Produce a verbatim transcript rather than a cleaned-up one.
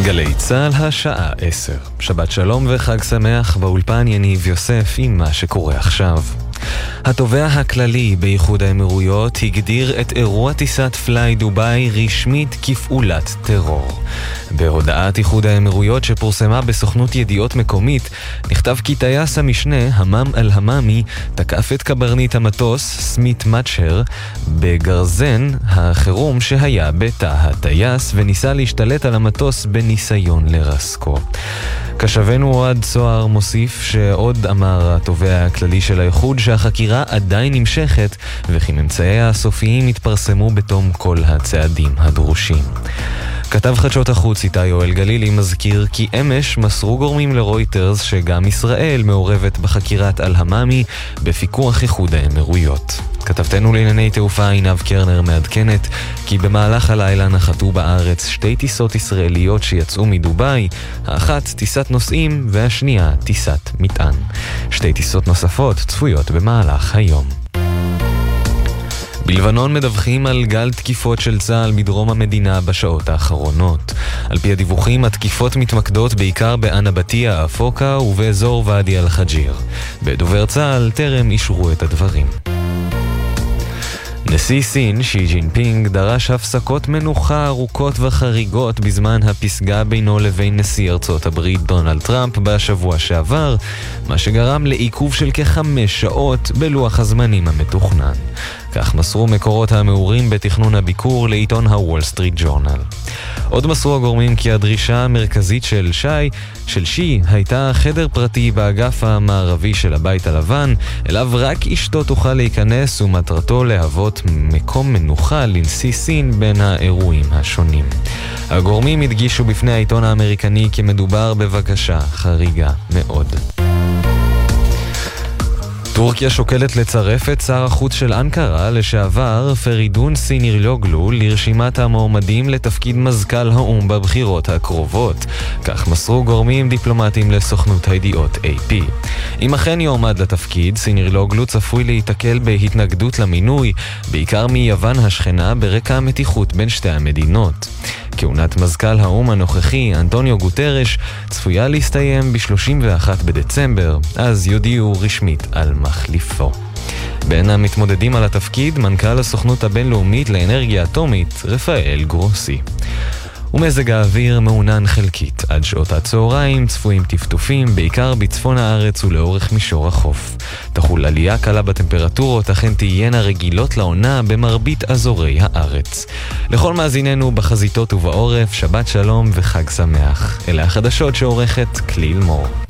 גלי צהל השעה עשר. שבת שלום וחג שמח, באולפן יניב יוסף עם מה שקורה עכשיו. התובע הכללי באיחוד האמירויות הגדיר את אירוע טיסת פליי דוביי רשמית כפעולת טרור. בהודעת איחוד האמירויות שפורסמה בסוכנות ידיעות מקומית, נכתב כי טייס המשנה, המם אל-הממי, תקף את קברניט המטוס, סמית מצ'ר, בגרזן החירום שהיה בתא הטייס, וניסה להשתלט על המטוס בניסיון לרסקו. קשבנו אוהד סוהר מוסיף שעוד אמר התובע הכללי של האיחוד שהחקירה עדיין נמשכת וכי ממצאיה הסופיים יתפרסמו בתום כל הצעדים הדרושים. כתב חדשות החוץ איתי יואל גלילי מזכיר כי אמש מסרו גורמים לרויטרס שגם ישראל מעורבת בחקירת אל-הממי בפיקוח איחוד האמירויות. כתבתנו לענייני תעופה עינב קרנר מעדכנת כי במהלך הלילה נחתו בארץ שתי טיסות ישראליות שיצאו מדוביי, האחת טיסת נוסעים והשנייה טיסת מטען. שתי טיסות נוספות צפויות במהלך היום. בלבנון מדווחים על גל תקיפות של צה"ל מדרום המדינה בשעות האחרונות. על פי הדיווחים, התקיפות מתמקדות בעיקר באנבטיה, אפוקה ובאזור ואדי אל-חג'יר. בדובר צה"ל טרם אישרו את הדברים. נשיא סין, שי ג'ינפינג, דרש הפסקות מנוחה ארוכות וחריגות בזמן הפסגה בינו לבין נשיא ארצות הברית דונלד טראמפ בשבוע שעבר, מה שגרם לעיכוב של כחמש שעות בלוח הזמנים המתוכנן. כך מסרו מקורות המעורים בתכנון הביקור לעיתון הוול סטריט ג'ורנל. עוד מסרו הגורמים כי הדרישה המרכזית של שי, של שי, הייתה חדר פרטי באגף המערבי של הבית הלבן, אליו רק אשתו תוכל להיכנס ומטרתו להוות מקום מנוחה לנשיא סין בין האירועים השונים. הגורמים הדגישו בפני העיתון האמריקני כי מדובר בבקשה חריגה מאוד. טורקיה שוקלת לצרף את שר החוץ של אנקרה לשעבר פרידון סינרלוגלו לרשימת המועמדים לתפקיד מזכ"ל האו"ם בבחירות הקרובות. כך מסרו גורמים דיפלומטיים לסוכנות הידיעות איי פי. אם אכן יועמד לתפקיד, סינרלוגלו צפוי להתקל בהתנגדות למינוי, בעיקר מיוון השכנה ברקע המתיחות בין שתי המדינות. כהונת מזכ"ל האו"ם הנוכחי, אנטוניו גוטרש, צפויה להסתיים ב-שלושים ואחד בדצמבר, אז יודיעו רשמית על מחליפו. בין המתמודדים על התפקיד, מנכ"ל הסוכנות הבינלאומית לאנרגיה אטומית, רפאל גרוסי. ומזג האוויר מעונן חלקית. עד שעות הצהריים צפויים טפטופים, בעיקר בצפון הארץ ולאורך מישור החוף. תחול עלייה קלה בטמפרטורות, אכן תהיינה רגילות לעונה במרבית אזורי הארץ. לכל מאזיננו בחזיתות ובעורף, שבת שלום וחג שמח. אלה החדשות שעורכת כליל מור.